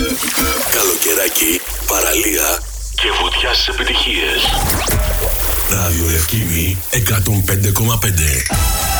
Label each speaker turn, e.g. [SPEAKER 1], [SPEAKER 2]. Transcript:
[SPEAKER 1] Καλοκαιράκι, παραλία και βουτιά στις επιτυχίες. Ράδιο Ευκήμη 105,5.